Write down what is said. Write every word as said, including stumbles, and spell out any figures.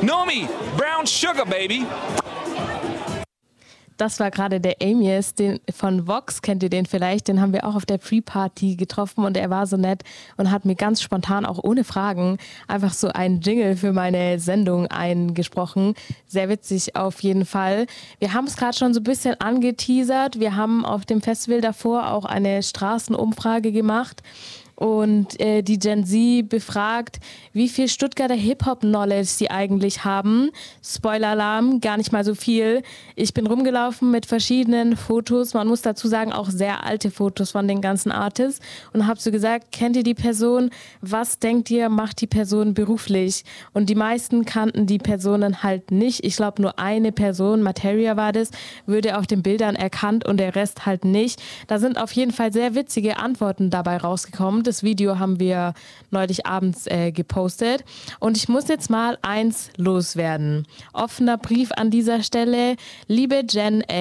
Nomi, brown sugar, baby. Das war gerade der Amius den, von Vox, kennt ihr den vielleicht? Den haben wir auch auf der Pre-Party getroffen und er war so nett und hat mir ganz spontan, auch ohne Fragen, einfach so einen Jingle für meine Sendung eingesprochen. Sehr witzig auf jeden Fall. Wir haben es gerade schon so ein bisschen angeteasert. Wir haben auf dem Festival davor auch eine Straßenumfrage gemacht und äh, die Gen Z befragt, wie viel Stuttgarter Hip-Hop-Knowledge sie eigentlich haben. Spoiler-Alarm, gar nicht mal so viel. Ich bin rumgelaufen mit verschiedenen Fotos, man muss dazu sagen, auch sehr alte Fotos von den ganzen Artists und habe so gesagt, kennt ihr die Person? Was denkt ihr, macht die Person beruflich? Und die meisten kannten die Personen halt nicht. Ich glaube, nur eine Person, Materia war das, würde auf den Bildern erkannt und der Rest halt nicht. Da sind auf jeden Fall sehr witzige Antworten dabei rausgekommen. Das Video haben wir neulich abends äh, gepostet. Und ich muss jetzt mal eins loswerden. Offener Brief an dieser Stelle. Liebe Gen